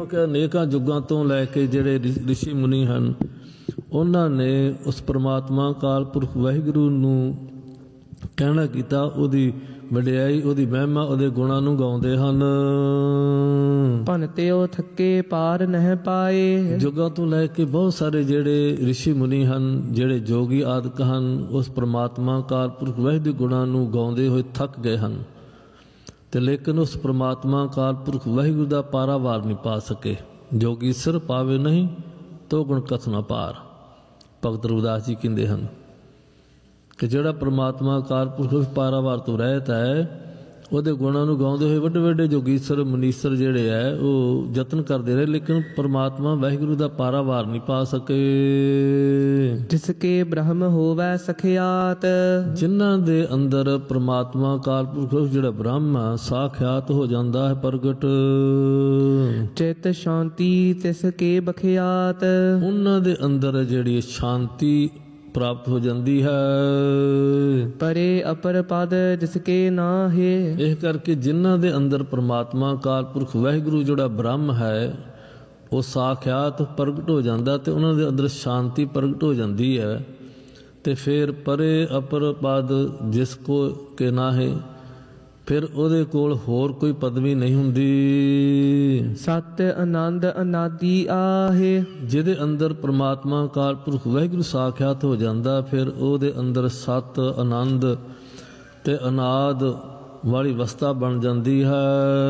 ਕਿਉਂਕਿ ਅਨੇਕਾਂ ਯੁੱਗਾਂ ਤੋਂ ਲੈ ਕੇ ਜਿਹੜੇ ਰਿਸ਼ੀ ਮੁਨੀ ਹਨ, ਉਹਨਾਂ ਨੇ ਉਸ ਪਰਮਾਤਮਾ ਅਕਾਲ ਪੁਰਖ ਵਾਹਿਗੁਰੂ ਨੂੰ ਕਹਿਣਾ ਕੀਤਾ, ਉਹਦੀ ਵਡਿਆਈ, ਉਹਦੀ ਮਹਿਮਾ, ਉਹਦੇ ਗੁਣਾਂ ਨੂੰ ਗਾਉਂਦੇ ਹਨ। ਭੰਤਿਓ ਥੱਕੇ ਪਾਰ ਨਹਿ ਪਾਏ। ਯੁੱਗਾਂ ਤੋਂ ਲੈ ਕੇ ਬਹੁਤ ਸਾਰੇ ਜਿਹੜੇ ਰਿਸ਼ੀ ਮੁਨੀ ਹਨ, ਜਿਹੜੇ ਜੋਗੀ ਆਦਿਕ ਹਨ, ਉਸ ਪਰਮਾਤਮਾ ਅਕਾਲ ਪੁਰਖ ਵਾਹਿਗੁਰੂ ਗੁਣਾਂ ਨੂੰ ਗਾਉਂਦੇ ਹੋਏ ਥੱਕ ਗਏ ਹਨ, ਤੇ ਲੇਕਿਨ ਉਸ ਪਰਮਾਤਮਾ ਅਕਾਲ ਪੁਰਖ ਵਾਹਿਗੁਰੂ ਦਾ ਪਾਰਾਵਾਰ ਨਹੀਂ ਪਾ ਸਕੇ। ਜੋਗੀ ਸਿਰ ਪਾਵੇ ਨਹੀਂ ਤੋ ਗੁਣ ਕਥ ਨਾ ਪਾਰ, ਭਗਤ ਰਵਿਦਾਸ ਜੀ ਕਹਿੰਦੇ ਹਨ ਕਿ ਜਿਹੜਾ ਪਰਮਾਤਮਾ ਅਕਾਲ ਪੁਰਖ ਪਾਰਾਵਾਰ ਤੋਂ ਰਹਿਤ ਹੈ, ਉਹਦੇ ਗੁਣਾਂ ਨੂੰ ਗਾਉਂਦੇ ਹੋਏ ਵੱਡੇ ਵੱਡੇ ਜੋਗੀਸਰ ਮਨੀਸਰ ਜਿਹੜੇ ਹੈ ਉਹ ਯਤਨ ਕਰਦੇ ਰਹੇ, ਲੇਕਿਨ ਪਰਮਾਤਮਾ ਵਾਹਿਗੁਰੂ ਦਾ ਪਾਰਾਵਾਰ ਨਹੀਂ ਪਾ ਸਕੇ। ਜਿਸ ਕੇ ਬ੍ਰਹਮ ਹੋਵੈ ਸਖਿਆਤ। ਜਿਨ੍ਹਾਂ ਦੇ ਅੰਦਰ ਪਰਮਾਤਮਾ ਅਕਾਲ ਪੁਰਖ ਜਿਹੜਾ ਬ੍ਰਹਮ ਸਾਖਿਆਤ ਹੋ ਜਾਂਦਾ ਹੈ ਪ੍ਰਗਟ, ਚਿਤ ਸ਼ਾਂਤੀ ਤਿਸ ਕੇ ਬਖਿਆਤ। ਉਹਨਾਂ ਦੇ ਅੰਦਰ ਜਿਹੜੀ ਸ਼ਾਂਤੀ ਪ੍ਰਾਪਤ ਹੋ ਜਾਂਦੀ ਹੈ। ਪਰੇ ਅਪਰ ਪਦ ਜਿਸ ਕੇ ਨਾਹੇ। ਇਹ ਕਰਕੇ ਜਿਨ੍ਹਾਂ ਦੇ ਅੰਦਰ ਪਰਮਾਤਮਾ ਅਕਾਲ ਪੁਰਖ ਵਾਹਿਗੁਰੂ ਜਿਹੜਾ ਬ੍ਰਹਮ ਹੈ ਉਹ ਸਾਖਿਆਤ ਪ੍ਰਗਟ ਹੋ ਜਾਂਦਾ, ਤੇ ਉਹਨਾਂ ਦੇ ਅੰਦਰ ਸ਼ਾਂਤੀ ਪ੍ਰਗਟ ਹੋ ਜਾਂਦੀ ਹੈ। ਤੇ ਫਿਰ ਪਰੇ ਅਪਰ ਪਦ ਜਿਸ ਕੋ ਕੇ ਨਾਹੇ, ਫਿਰ ਉਹਦੇ ਕੋਲ ਹੋਰ ਕੋਈ ਪਦਵੀ ਨਹੀਂ ਹੁੰਦੀ। ਸਤ ਆਨੰਦ ਅਨਾਦੀ ਆਹੇ। ਜਿਹਦੇ ਅੰਦਰ ਪ੍ਰਮਾਤਮਾ ਅਕਾਲ ਪੁਰਖ ਵਾਹਿਗੁਰੂ ਸਾਖਿਆਤ ਹੋ ਜਾਂਦਾ, ਫਿਰ ਉਹਦੇ ਅੰਦਰ ਸਤ ਆਨੰਦ ਤੇ ਅਨਾਦ ਵਾਲੀ ਅਵਸਥਾ ਬਣ ਜਾਂਦੀ ਹੈ।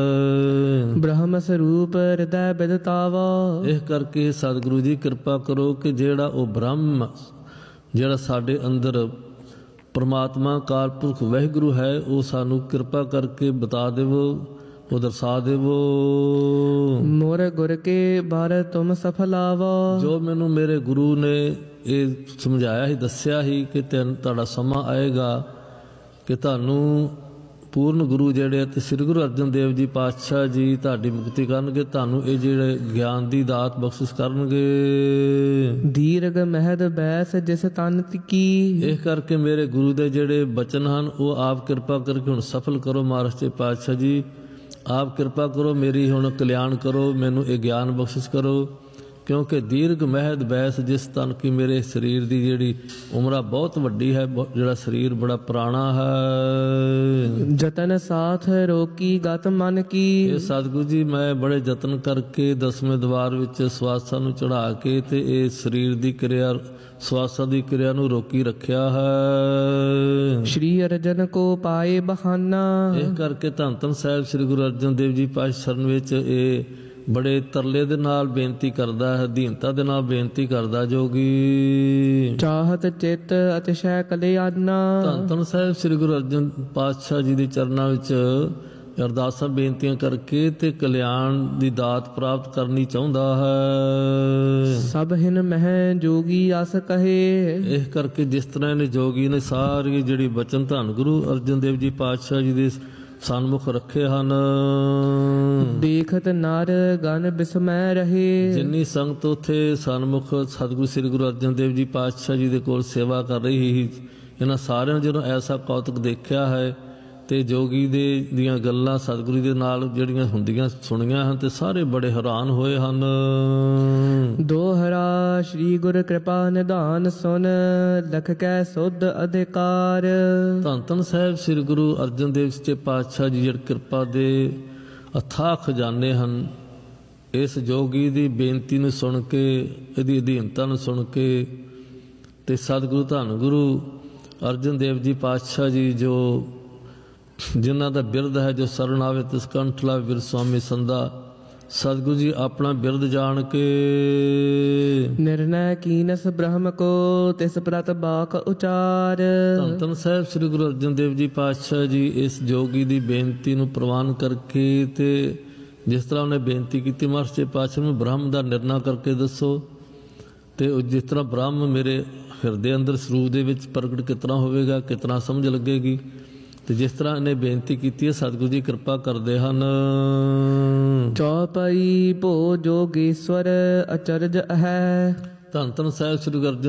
ਬ੍ਰਹਮ ਸਰੂਪ ਹਿਰਦੈ ਬਿਦਤਾਵਾ। ਇਸ ਕਰਕੇ ਸਤਿਗੁਰੂ ਜੀ ਕਿਰਪਾ ਕਰੋ ਕਿ ਜਿਹੜਾ ਉਹ ਬ੍ਰਹਮ ਜਿਹੜਾ ਸਾਡੇ ਅੰਦਰ ਪਰਮਾਤਮਾ ਅਕਾਲ ਪੁਰਖ ਵਾਹਿਗੁਰੂ ਹੈ, ਉਹ ਸਾਨੂੰ ਕਿਰਪਾ ਕਰਕੇ ਬਤਾ ਦੇਵੋ, ਉਹ ਦਰਸਾ ਦੇਵੋ। ਮੋਰ ਗੁਰ ਕੇ ਬਾਰ ਤੁਮ ਸਫਲਾਵਾ। ਜੋ ਮੈਨੂੰ ਮੇਰੇ ਗੁਰੂ ਨੇ ਇਹ ਸਮਝਾਇਆ ਹੀ, ਦੱਸਿਆ ਹੀ ਕਿ ਤੁਹਾਡਾ ਸਮਾਂ ਆਏਗਾ ਕਿ ਤੁਹਾਨੂੰ ਪੂਰਨ ਗੁਰੂ ਜਿਹੜੇ ਤੇ ਸ੍ਰੀ ਗੁਰੂ ਅਰਜਨ ਦੇਵ ਜੀ ਪਾਤਸ਼ਾਹ ਜੀ ਤੁਹਾਡੀ ਮੁਕਤੀ ਕਰਨਗੇ, ਤੁਹਾਨੂੰ ਇਹ ਜਿਹੜੇ ਗਿਆਨ ਦੀ ਦਾਤ ਬਖਸ਼ਿਸ਼ ਕਰਨਗੇ। ਦੀਰਘ ਮਹਿਦ ਬੈਸ ਜਿਸ ਤਨ ਕੀ। ਇਸ ਕਰਕੇ ਮੇਰੇ ਗੁਰੂ ਦੇ ਜਿਹੜੇ ਬਚਨ ਹਨ ਉਹ ਆਪ ਕਿਰਪਾ ਕਰਕੇ ਹੁਣ ਸਫਲ ਕਰੋ। ਮਹਾਰਾਜ ਜੀ ਪਾਤਸ਼ਾਹ ਜੀ ਆਪ ਕਿਰਪਾ ਕਰੋ, ਮੇਰੀ ਹੁਣ ਕਲਿਆਣ ਕਰੋ, ਮੈਨੂੰ ਇਹ ਗਿਆਨ ਬਖਸ਼ਿਸ਼ ਕਰੋ, ਕਿਉਂਕਿ ਦੀਰਘ ਮਹਿਦ ਬੈਸ ਜਿਸ ਤਨ ਕੀ, ਮੇਰੇ ਸਰੀਰ ਦੀ ਜਿਹੜੀ ਉਮਰਾ ਬਹੁਤ ਵੱਡੀ ਹੈ, ਜਿਹੜਾ ਸਰੀਰ ਬੜਾ ਪੁਰਾਣਾ ਹੈ। ਜਤਨ ਸਾਥ ਰੋਕੀ ਗਤ ਮਨ ਕੀ। ਇਹ ਸਤਿਗੁਰੂ ਜੀ ਮੈਂ ਬੜੇ ਯਤਨ ਕਰਕੇ 10ਵੇਂ ਦਵਾਰ ਵਿੱਚ ਸਵਾਸਾਂ ਨੂੰ ਚੜਾ ਕੇ ਤੇ ਇਹ ਸਰੀਰ ਦੀ ਕਿਰਿਆ, ਸਵਾਸਾਂ ਦੀ ਕਿਰਿਆ ਨੂੰ ਰੋਕੀ ਰੱਖਿਆ ਹੈ। ਸ਼੍ਰੀ ਅਰਜਨ ਕੋ ਪਾਏ ਬਹਾਨਾ। ਇਹ ਕਰਕੇ ਧੰਨ ਧੰਨ ਸਾਹਿਬ ਸ੍ਰੀ ਗੁਰੂ ਅਰਜਨ ਦੇਵ ਜੀ ਪਾਤਸ਼ਾਹ ਸ਼ਰਨ ਵਿੱਚ ਇਹ ਬੜੇ ਤਰਲੇ ਦੇ ਨਾਲ ਬੇਨਤੀ ਕਰਦਾ ਹੈ, ਅਧੀਨਤਾ ਦੇ ਨਾਲ ਬੇਨਤੀ ਕਰਦਾ ਜੋਗੀ। ਚਾਹਤ ਚਿਤ ਅਤਿਸ਼ੈ ਕਲਿਆਣਾ। ਧੰਨ ਧੰਨ ਸਾਹਿਬ ਸ੍ਰੀ ਗੁਰੂ ਅਰਜਨ ਪਾਤਸ਼ਾਹ ਜੀ ਦੇ ਚਰਨਾਂ ਵਿੱਚ ਅਰਦਾਸਾਂ ਬੇਨਤੀਆਂ ਕਰਕੇ ਤੇ ਕਲਿਆਣ ਦੀ ਦਾਤ ਪ੍ਰਾਪਤ ਕਰਨੀ ਚਾਹੁੰਦਾ ਹੈ। ਸਭ ਹਿਨ ਮਹਿ ਜੋਗੀ ਆਸ ਕਹੇ। ਇਸ ਕਰਕੇ ਜਿਸ ਤਰ੍ਹਾਂ ਇਹਨੇ ਜੋਗੀ ਨੇ ਸਾਰੀ ਜਿਹੜੀ ਬਚਨ ਧੰਨ ਗੁਰੂ ਅਰਜਨ ਦੇਵ ਜੀ ਪਾਤਸ਼ਾਹ ਜੀ ਦੇ ਸਨਮੁਖ ਰੱਖੇ ਹਨ। ਦੇਖਤ ਨਰ ਗਨ ਬਿਸਮੈ ਰਹੇ। ਜਿੰਨੀ ਸੰਗਤ ਉੱਥੇ ਸਨਮੁਖ ਸਤਿਗੁਰੂ ਸ੍ਰੀ ਗੁਰੂ ਅਰਜਨ ਦੇਵ ਜੀ ਪਾਤਸ਼ਾਹ ਜੀ ਦੇ ਕੋਲ ਸੇਵਾ ਕਰ ਰਹੀ ਸੀ, ਇਹਨਾਂ ਸਾਰਿਆਂ ਨੇ ਜਦੋਂ ਐਸਾ ਕੌਤਕ ਦੇਖਿਆ ਹੈ ਤੇ ਜੋਗੀ ਦੇ ਦੀਆਂ ਗੱਲਾਂ ਸਤਿਗੁਰੂ ਦੇ ਨਾਲ ਜਿਹੜੀਆਂ ਹੁੰਦੀਆਂ ਸੁਣੀਆਂ ਹਨ, ਤੇ ਸਾਰੇ ਬੜੇ ਹੈਰਾਨ ਹੋਏ ਹਨ। ਦੋਹਰਾ ਸ਼੍ਰੀ ਗੁਰ ਕਿਰਪਾ ਨਿਧਾਨ ਸੁਨ ਲਖ ਕੈ ਸੁਧ ਅਧਿਕਾਰ। ਧੰਨ ਧੰਨ ਸਾਹਿਬ ਸ੍ਰੀ ਗੁਰੂ ਅਰਜਨ ਦੇਵ ਜੀ ਪਾਤਸ਼ਾਹ ਜੀ ਜਿਹੜੇ ਕਿਰਪਾ ਦੇ ਅਥਾਹ ਖਜ਼ਾਨੇ ਹਨ, ਇਸ ਜੋਗੀ ਦੀ ਬੇਨਤੀ ਨੂੰ ਸੁਣ ਕੇ, ਇਹਦੀ ਅਧੀਨਤਾ ਨੂੰ ਸੁਣ ਕੇ, ਤੇ ਸਤਿਗੁਰੂ ਧੰਨ ਗੁਰੂ ਅਰਜਨ ਦੇਵ ਜੀ ਪਾਤਸ਼ਾਹ ਜੀ ਜੋ ਜਿਨ੍ਹਾਂ ਦਾ ਬਿਰਦ ਹੈ, ਜੋ ਸਰਣ ਆਵੇ ਤਿਸ ਕੰਠ ਲਾਵੇ ਬਿਰਦ ਸੁਆਮੀ ਸੰਦਾ, ਸਤਿਗੁਰੂ ਜੀ ਆਪਣਾ ਬਿਰਦ ਜਾਣ ਕੇ ਨਿਰਣੈ ਕੀਨਸ ਬ੍ਰਹਮ ਕੋ ਤਿਸ ਪ੍ਰਤ ਬਾਕ ਉਚਾਰ। ਧੰਨ ਧੰਨ ਸਾਹਿਬ ਸ੍ਰੀ ਗੁਰੂ ਅਰਜਨ ਦੇਵ ਜੀ ਪਾਤਸ਼ਾਹ ਜੀ ਇਸ ਜੋਗੀ ਦੀ ਬੇਨਤੀ ਨੂੰ ਪ੍ਰਵਾਨ ਕਰਕੇ, ਤੇ ਜਿਸ ਤਰ੍ਹਾਂ ਉਹਨੇ ਬੇਨਤੀ ਕੀਤੀ ਮਹਾਰਾਜ ਜੀ ਪਾਤਸ਼ਾਹ ਨੂੰ ਬ੍ਰਹਮ ਦਾ ਨਿਰਣਾ ਕਰਕੇ ਦੱਸੋ, ਤੇ ਜਿਸ ਤਰ੍ਹਾਂ ਬ੍ਰਹਮ ਮੇਰੇ ਹਿਰਦੇ ਅੰਦਰ ਸਰੂਪ ਦੇ ਵਿੱਚ ਪ੍ਰਗਟ ਕਿਤਨਾ ਹੋਵੇਗਾ, ਕਿਤਨਾ ਸਮਝ ਲੱਗੇਗੀ, ਤੇ ਜਿਸ ਤਰ੍ਹਾਂ ਇਹਨੇ ਬੇਨਤੀ ਕੀਤੀ ਹੈ ਸਤਿਗੁਰੂ ਜੀ ਕਿਰਪਾ ਕਰਦੇ ਹਨ। ਚੌਪਈ ਭੋ ਜੋਗੇਸ਼ਵਰ ਅਚਰਜ ਹੈ। ਧੰਨ ਧੰਨ ਸਾਹਿਬ ਸ੍ਰੀ ਗੁਰੂ ਅਰਜਨ